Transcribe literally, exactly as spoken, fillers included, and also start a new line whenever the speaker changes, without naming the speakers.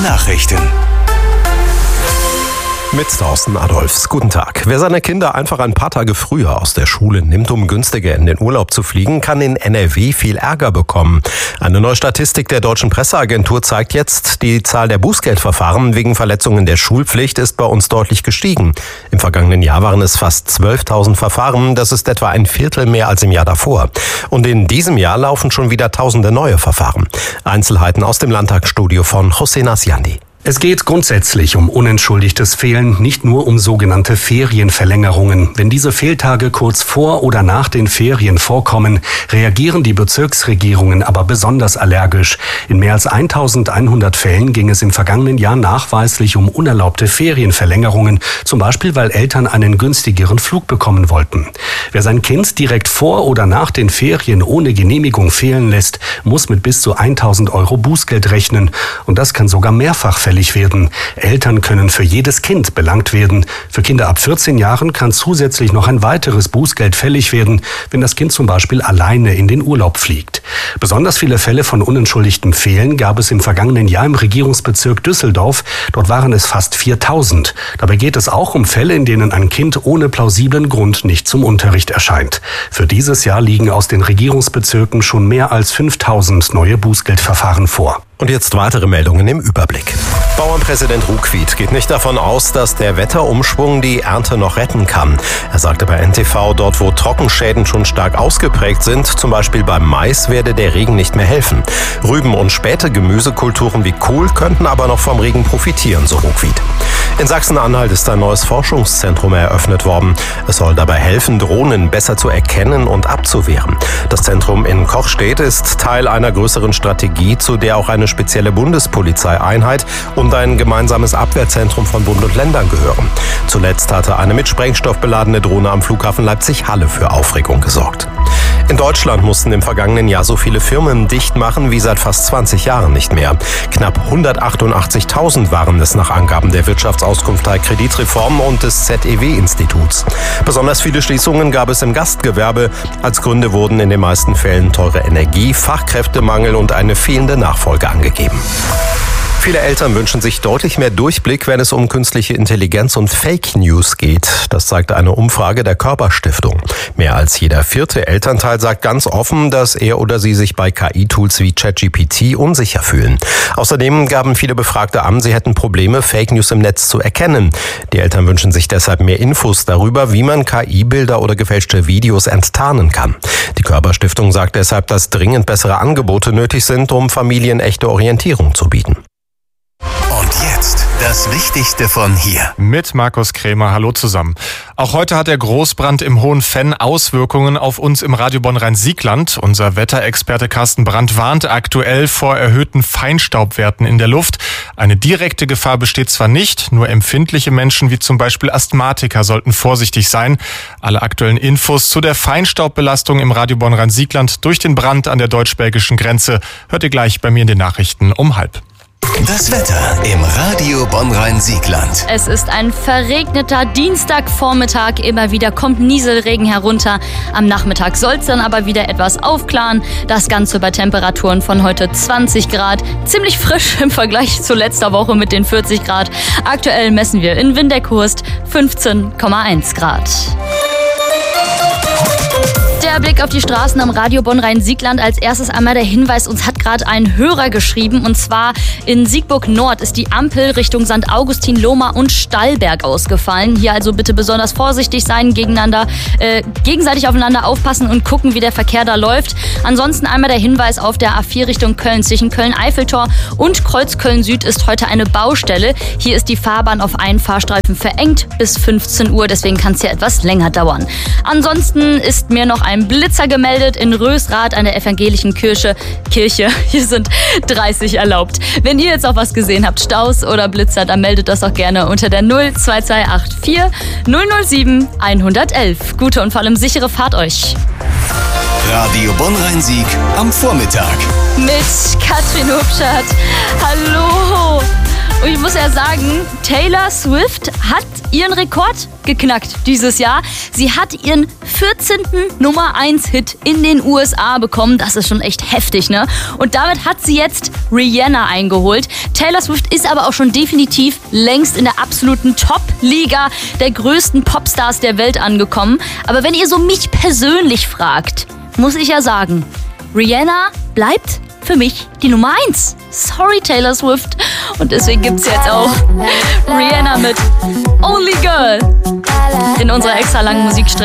Nachrichten.
Mit Thorsten Adolfs. Guten Tag. Wer seine Kinder einfach ein paar Tage früher aus der Schule nimmt, um günstiger in den Urlaub zu fliegen, kann in N R W viel Ärger bekommen. Eine neue Statistik der Deutschen Presseagentur zeigt jetzt, die Zahl der Bußgeldverfahren wegen Verletzungen der Schulpflicht ist bei uns deutlich gestiegen. Im vergangenen Jahr waren es fast zwölftausend Verfahren. Das ist etwa ein Viertel mehr als im Jahr davor. Und in diesem Jahr laufen schon wieder tausende neue Verfahren. Einzelheiten aus dem Landtagsstudio von José Nasiandi.
Es geht grundsätzlich um unentschuldigtes Fehlen, nicht nur um sogenannte Ferienverlängerungen. Wenn diese Fehltage kurz vor oder nach den Ferien vorkommen, reagieren die Bezirksregierungen aber besonders allergisch. In mehr als eintausendeinhundert Fällen ging es im vergangenen Jahr nachweislich um unerlaubte Ferienverlängerungen, zum Beispiel weil Eltern einen günstigeren Flug bekommen wollten. Wer sein Kind direkt vor oder nach den Ferien ohne Genehmigung fehlen lässt, muss mit bis zu eintausend Euro Bußgeld rechnen. Und das kann sogar mehrfach fällig werden. Eltern können für jedes Kind belangt werden. Für Kinder ab vierzehn Jahren kann zusätzlich noch ein weiteres Bußgeld fällig werden, wenn das Kind zum Beispiel alleine in den Urlaub fliegt. Besonders viele Fälle von unentschuldigtem Fehlen gab es im vergangenen Jahr im Regierungsbezirk Düsseldorf. Dort waren es fast viertausend. Dabei geht es auch um Fälle, in denen ein Kind ohne plausiblen Grund nicht zum Unterricht erscheint. Für dieses Jahr liegen aus den Regierungsbezirken schon mehr als fünftausend neue Bußgeldverfahren vor.
Und jetzt weitere Meldungen im Überblick. Bauernpräsident Ruckwied geht nicht davon aus, dass der Wetterumschwung die Ernte noch retten kann. Er sagte bei N T V, dort wo Trockenschäden schon stark ausgeprägt sind, zum Beispiel beim Mais, werde der Regen nicht mehr helfen. Rüben- und späte Gemüsekulturen wie Kohl könnten aber noch vom Regen profitieren, so Ruckwied. In Sachsen-Anhalt ist ein neues Forschungszentrum eröffnet worden. Es soll dabei helfen, Drohnen besser zu erkennen und abzuwehren. Das Zentrum in Kochstedt ist Teil einer größeren Strategie, zu der auch eine spezielle Bundespolizeieinheit und ein gemeinsames Abwehrzentrum von Bund und Ländern gehören. Zuletzt hatte eine mit Sprengstoff beladene Drohne am Flughafen Leipzig-Halle für Aufregung gesorgt. In Deutschland mussten im vergangenen Jahr so viele Firmen dicht machen wie seit fast zwanzig Jahren nicht mehr. Knapp hundertachtundachtzigtausend waren es nach Angaben der Wirtschaftsauskunftei Kreditreform und des Z E W-Instituts. Besonders viele Schließungen gab es im Gastgewerbe. Als Gründe wurden in den meisten Fällen teure Energie, Fachkräftemangel und eine fehlende Nachfolge angegeben. Viele Eltern wünschen sich deutlich mehr Durchblick, wenn es um künstliche Intelligenz und Fake News geht. Das zeigt eine Umfrage der Körper-Stiftung. Mehr als jeder vierte Elternteil sagt ganz offen, dass er oder sie sich bei K I-Tools wie ChatGPT unsicher fühlen. Außerdem gaben viele Befragte an, sie hätten Probleme, Fake News im Netz zu erkennen. Die Eltern wünschen sich deshalb mehr Infos darüber, wie man K I-Bilder oder gefälschte Videos enttarnen kann. Die Körper-Stiftung sagt deshalb, dass dringend bessere Angebote nötig sind, um Familien echte Orientierung zu bieten.
Und jetzt das Wichtigste von hier.
Mit Markus Krämer, hallo zusammen. Auch heute hat der Großbrand im Hohen Venn Auswirkungen auf uns im Radio Bonn-Rhein-Siegland. Unser Wetterexperte Carsten Brandt warnt aktuell vor erhöhten Feinstaubwerten in der Luft. Eine direkte Gefahr besteht zwar nicht, nur empfindliche Menschen wie zum Beispiel Asthmatiker sollten vorsichtig sein. Alle aktuellen Infos zu der Feinstaubbelastung im Radio Bonn-Rhein-Siegland durch den Brand an der deutsch-belgischen Grenze hört ihr gleich bei mir in den Nachrichten um halb.
Das Wetter im Radio Bonn-Rhein-Siegland.
Es ist ein verregneter Dienstagvormittag. Immer wieder kommt Nieselregen herunter. Am Nachmittag soll es dann aber wieder etwas aufklaren. Das Ganze bei Temperaturen von heute zwanzig Grad. Ziemlich frisch im Vergleich zu letzter Woche mit den vierzig Grad. Aktuell messen wir in Windeck-Hurst fünfzehn Komma eins Grad. Der Blick auf die Straßen am Radio Bonn-Rhein-Siegland. Als erstes einmal der Hinweis, uns hat gerade ein Hörer geschrieben. Und zwar in Siegburg Nord ist die Ampel Richtung Sankt Augustin, Lohmar und Stallberg ausgefallen. Hier also bitte besonders vorsichtig sein, gegeneinander, äh, gegenseitig aufeinander aufpassen und gucken, wie der Verkehr da läuft. Ansonsten einmal der Hinweis auf der A vier Richtung Köln zwischen Köln-Eiffeltor und Kreuz Köln-Süd ist heute eine Baustelle. Hier ist die Fahrbahn auf einen Fahrstreifen verengt bis fünfzehn Uhr. Deswegen kann es hier etwas länger dauern. Ansonsten ist mir noch ein Blitzer gemeldet in Rösrath an der evangelischen Kirche. Kirche, hier sind dreißig erlaubt. Wenn ihr jetzt auch was gesehen habt, Staus oder Blitzer, dann meldet das auch gerne unter der null zwei zwei acht vier null null sieben eins eins eins. Gute und vor allem sichere Fahrt euch.
Radio Bonn-Rhein-Sieg am Vormittag.
Mit Katrin Hubschert. Hallo. Und ich muss ja sagen, Taylor Swift hat ihren Rekord geknackt dieses Jahr. Sie hat ihren vierzehnten Nummer eins Hit in den U S A bekommen. Das ist schon echt heftig, ne? Und damit hat sie jetzt Rihanna eingeholt. Taylor Swift ist aber auch schon definitiv längst in der absoluten Top-Liga der größten Popstars der Welt angekommen. Aber wenn ihr so mich persönlich fragt, muss ich ja sagen, Rihanna bleibt für mich die Nummer eins. Sorry, Taylor Swift. Und deswegen gibt's jetzt auch Rihanna mit Only Girl in unserer extra langen Musikstrecke.